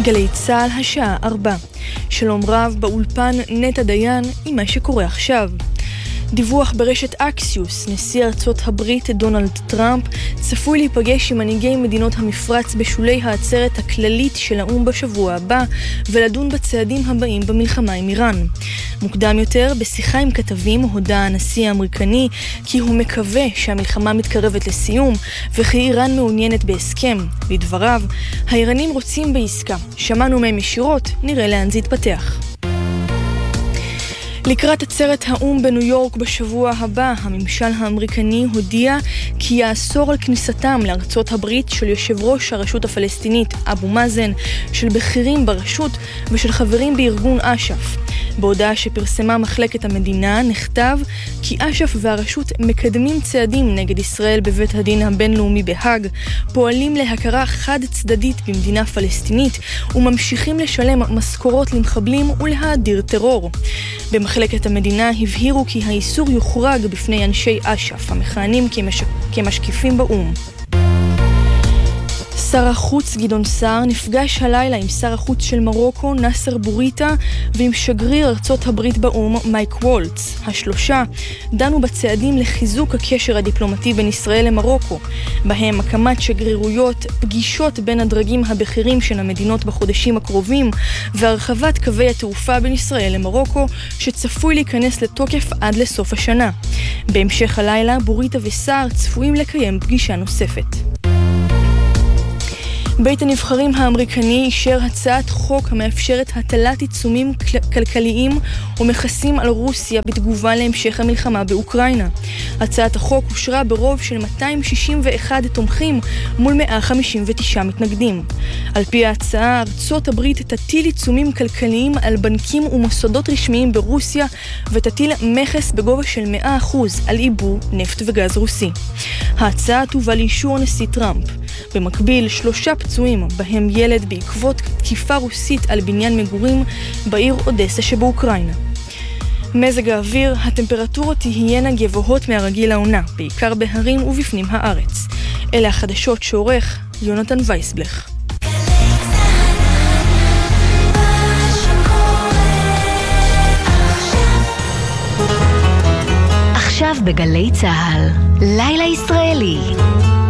גלי צהל השעה 4. שלום רב באולפן נטע דיין עם מה שקורה עכשיו. דיווח ברשת אקסיוס, נשיא ארצות הברית דונלד טראמפ צפוי להיפגש עם מנהיגי מדינות המפרץ בשולי העצרת הכללית של האו"ם בשבוע הבא ולדון בצעדים הבאים במלחמה עם איראן. מוקדם יותר, בשיחה עם כתבים, הודע הנשיא האמריקני כי הוא מקווה שהמלחמה מתקרבת לסיום וכי איראן מעוניינת בהסכם. לדבריו, האיראנים רוצים בעסקה. שמענו מהם ישירות, נראה לאן זה יתפתח. לקראת עצרת האו"ם בניו יורק בשבוע הבא, הממשל האמריקני הודיע כי יאסור על כניסתם לארצות הברית של יושב ראש הרשות הפלסטינית אבו מאזן, של בכירים ברשות ושל חברים בארגון אש"ף. בהודעה שפרסמה מחלקת המדינה נכתב כי אש"ף והרשות מקדמים צעדים נגד ישראל בבית הדין הבינלאומי בהאג, פועלים להכרה חד צדדית במדינה פלסטינית וממשיכים לשלם משכורות למחבלים ולהאדיר טרור. במחלקת המדינה הבהירו כי האיסור יוחרג בפני אנשי אש"ף המכהנים כמשקיפים באו"ם. שר החוץ גדעון סער נפגש הלילה עם שר החוץ של מרוקו נאסר בוריטה ועם שגריר ארצות הברית באו"ם מייק וולץ. השלושה דנו בצעדים לחיזוק הקשר הדיפלומטי בין ישראל למרוקו, בהם הקמת שגרירויות, פגישות בין הדרגים הבכירים של המדינות בחודשים הקרובים והרחבת קווי התעופה בין ישראל למרוקו שצפוי להיכנס לתוקף עד לסוף השנה. בהמשך הלילה בוריטה וסער צפויים לקיים פגישה נוספת. בית הנבחרים האמריקני אישר הצעת חוק המאפשרת הטלת עיצומים כלכליים ומכסים על רוסיה בתגובה להמשך המלחמה באוקראינה. הצעת החוק אושרה ברוב של 261 תומכים מול 159 מתנגדים. על פי ההצעה, ארצות הברית תטיל עיצומים כלכליים על בנקים ומוסדות רשמיים ברוסיה ותטיל מכס בגובה של 100% על ייבוא נפט וגז רוסי. ההצעה תובא לאישור הנשיא טראמפ. במקביל, 3 פצועים, בהם ילד בעקבות תקיפה רוסית על בניין מגורים בעיר אודסה שבאוקראינה. מזג האוויר, הטמפרטורות תהיינה גבוהות מהרגיל העונה, בעיקר בהרים ובפנים הארץ. אלה החדשות שעורך יונתן וייסבלך. עכשיו בגלי צהל, לילה ישראלי.